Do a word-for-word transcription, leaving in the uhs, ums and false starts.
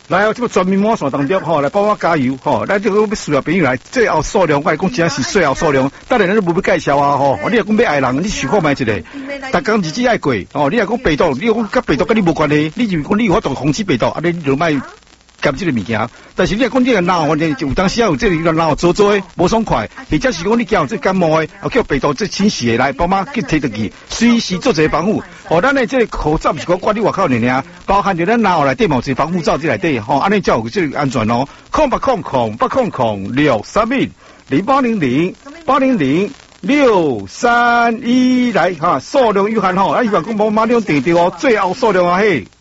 来哦，这个全面满线当中吼，来帮我加油吼！咱这个要需要朋友来，最后数量，我讲真是最后数量。当然咱都无要介绍啊吼！你若讲要爱人，你想看卖一个，逐工日子爱过哦。你若讲病毒，你讲甲病毒跟你无关系，你就讲你有法度防止病毒，啊你就卖兼这个物件。但是你若讲你个脑，反正就有当时啊有这个脑做做诶，无爽快，或者是讲你惊有这感冒诶，啊叫病毒这侵袭来，帮忙去摕得去，随时做一个防护。哦，咱诶这个口罩不是讲管你外口尔尔，包含着咱脑内底嘛有一个防护罩在内底，吼，安尼才有这个安全哦。空八空空八空空六三一零八零零八零零六三一来哈，数量有限吼，啊，伊话讲无马上订着哦，最后数量啊嘿。